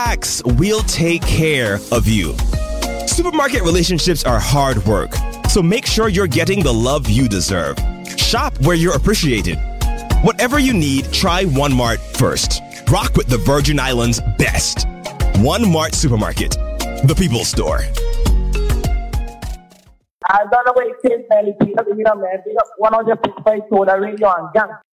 Relax, we'll take care of you. Supermarket relationships are hard work, so make sure you're getting the love you deserve. Shop where you're appreciated. Whatever you need, try One Mart first. Rock with the Virgin Islands best. One Mart Supermarket, the people's store. I don't know what it is, man. It's 100.5 Soda Radio and Gang.